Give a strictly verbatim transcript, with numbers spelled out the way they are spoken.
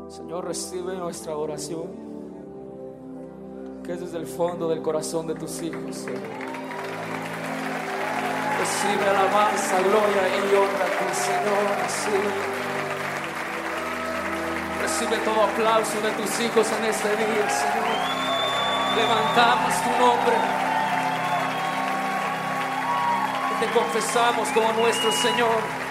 Señor, recibe nuestra oración, que es desde el fondo del corazón de tus hijos, Señor. Recibe alabanza, gloria y honra a ti, Señor. Recibe, recibe todo aplauso de tus hijos en este día, Señor. Levantamos tu nombre y te confesamos como nuestro Señor.